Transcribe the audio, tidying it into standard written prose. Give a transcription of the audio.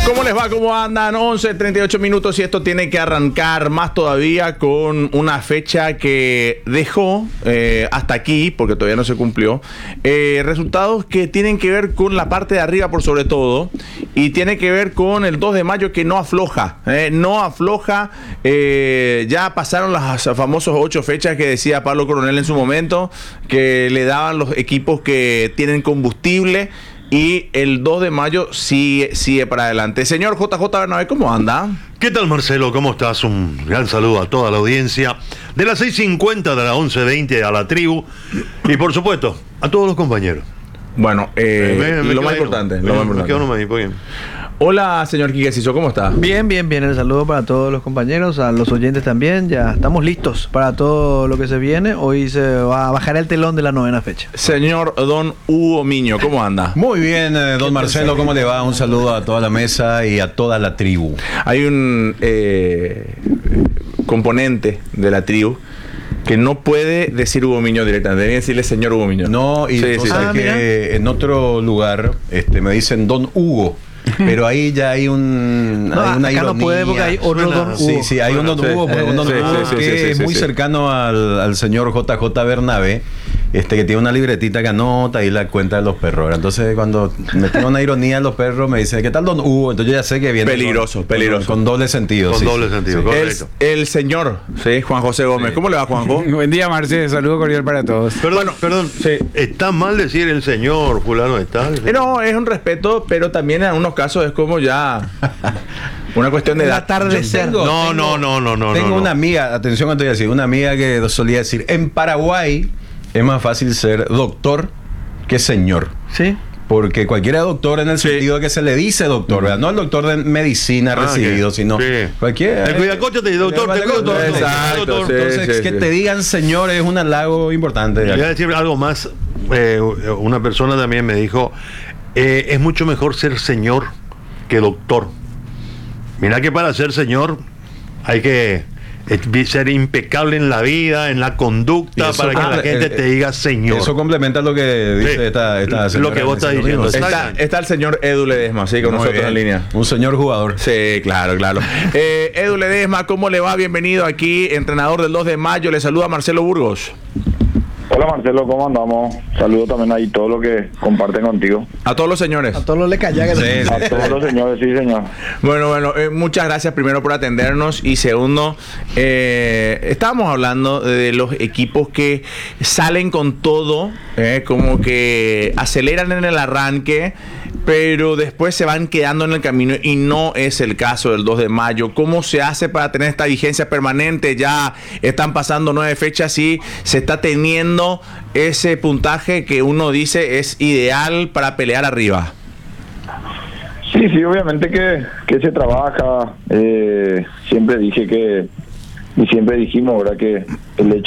¿Cómo les va? ¿Cómo andan? 11:38 minutos y esto tiene que arrancar más todavía con una fecha que dejó hasta aquí, porque todavía no se cumplió, resultados que tienen que ver con la parte de arriba por sobre todo, y tiene que ver con el 2 de mayo que no afloja, ya pasaron las famosas 8 fechas que decía Pablo Coronel en su momento, que le daban los equipos que tienen combustible. Y el 2 de mayo sigue para adelante. Señor JJ Bernabé, ¿cómo anda? ¿Qué tal, Marcelo? ¿Cómo estás? Un gran saludo a toda la audiencia de las 6:50 de las 11:20 a la tribu y, por supuesto, a todos los compañeros. Bueno, lo más importante. Hola, señor Quique Ciso, ¿cómo está? Bien. El saludo para todos los compañeros, a los oyentes también. Ya estamos listos para todo lo que se viene. Hoy se va a bajar el telón de la 9ª fecha. Señor don Hugo Miño, ¿cómo anda? Muy bien, don Marcelo, ¿cómo le va? Un saludo a toda la mesa y a toda la tribu. Hay un componente de la tribu que no puede decir Hugo Miño directamente, debe decirle señor Hugo Miño. No, y sí. Que en otro lugar me dicen don Hugo. Pero ahí ya hay una ironía. No puede porque hay otro don Hugo. Sí, hay un don Hugo, que es muy cercano al señor JJ Bernabé, que tiene una libretita que anota y la cuenta de los perros. Entonces, cuando me tiene una ironía en los perros, me dice, ¿qué tal don Hugo? Entonces yo ya sé que viene peligroso. Con doble sentido. Correcto. El señor, Juan José Gómez. ¿Cómo le va, Juanjo? Buen día, Marcelo. Saludo cordial para todos. Perdón. Sí. ¿Está mal decir el señor fulano de tal? No, es un respeto, pero también en algunos casos es como ya una cuestión de edad. Atardecer. Tengo una amiga, atención cuando voy a decir, una amiga que solía decir, en Paraguay es más fácil ser doctor que señor. Sí. Porque cualquiera es doctor en el sentido de que se le dice doctor, ¿verdad? No el doctor de medicina recibido, sino cualquiera. El cuidacoche te dice doctor, Exacto. Entonces, que te digan señor es un halago importante. Voy a decir algo más. Una persona también me dijo, es mucho mejor ser señor que doctor. Mira que para ser señor hay que ser impecable en la vida, en la conducta, para que la gente te diga señor. Eso complementa lo que dice esta señora. Lo que vos estás diciendo. Está el señor Edu Ledesma, con nosotros en línea. Un señor jugador. Sí, claro. Edu Ledesma, ¿cómo le va? Bienvenido aquí, entrenador del 2 de mayo. Le saluda Marcelo Burgos. Hola Marcelo, ¿cómo andamos? Saludo también ahí todos los que comparten contigo. A todos los señores. A todos los lecallagas. A todos los señores, sí señor. Bueno, muchas gracias primero por atendernos y segundo, estábamos hablando de los equipos que salen con todo, como que aceleran en el arranque, pero después se van quedando en el camino y no es el caso del 2 de mayo. ¿Cómo se hace para tener esta vigencia permanente? Ya están pasando 9 fechas y se está teniendo ese puntaje que uno dice es ideal para pelear arriba. Sí, obviamente que se trabaja. Siempre dije y siempre dijimos, ¿verdad? Que el hecho